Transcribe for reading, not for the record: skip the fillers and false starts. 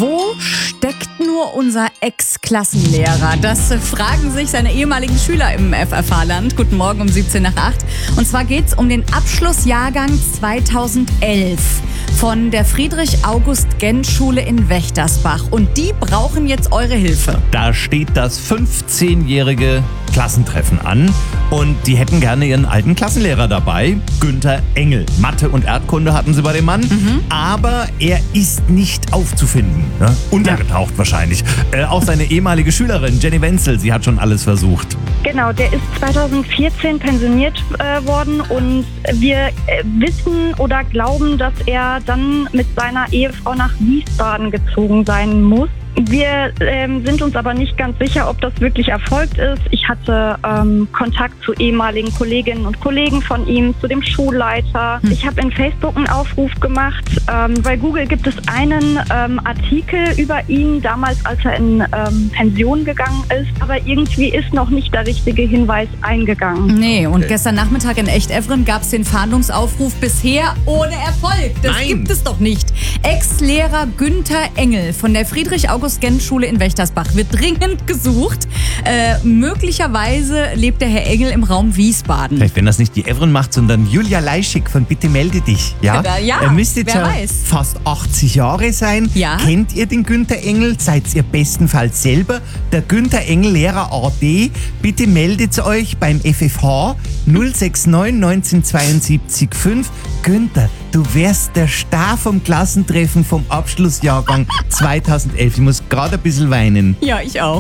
Wo steckt nur unser Ex-Klassenlehrer? Das fragen sich seine ehemaligen Schüler im FFH-Land. Guten Morgen um 7 nach 8. Und zwar geht es um den Abschlussjahrgang 2011 von der Friedrich-August-Gensch-Schule in Wächtersbach. Und die brauchen jetzt eure Hilfe. Da steht das 15-jährige Klassentreffen an und die hätten gerne ihren alten Klassenlehrer dabei, Günther Engel. Mathe und Erdkunde hatten sie bei dem Mann, aber er ist nicht aufzufinden. Ne? Untergetaucht wahrscheinlich. Auch seine ehemalige Schülerin Jenny Wenzel, sie hat schon alles versucht. Genau, der ist 2014 pensioniert worden und wir wissen oder glauben, dass er dann mit seiner Ehefrau nach Wiesbaden gezogen sein muss. Wir sind uns aber nicht ganz sicher, ob das wirklich erfolgt ist. Ich hatte Kontakt zu ehemaligen Kolleginnen und Kollegen von ihm, zu dem Schulleiter. Ich habe in Facebook einen Aufruf gemacht. Bei Google gibt es einen Artikel über ihn, damals als er in Pension gegangen ist. Aber irgendwie ist noch nicht der richtige Hinweis eingegangen. Nee, und gestern Nachmittag in Echt-Evren gab es den Fahndungsaufruf bisher ohne Erfolg. Das gibt es doch nicht. Ex-Lehrer Günther Engel von der Friedrich-August-Gensch-Schule in Wächtersbach wird dringend gesucht. Möglicherweise lebt der Herr Engel im Raum Wiesbaden. Vielleicht, wenn das nicht die Evren macht, sondern Julia Leischig von Bitte melde dich. Ja, Ja, er müsste jetzt wer ja weiß. fast 80 Jahre sein. Ja. Kennt ihr den Günther Engel? Seid ihr bestenfalls selber der Günther Engel Lehrer AD? Bitte meldet euch beim FFH 069 1972 5. Günther, du wärst der Star vom Klassentreffen vom Abschlussjahrgang 2011. Ich muss gerade ein bisschen weinen. Ja, ich auch.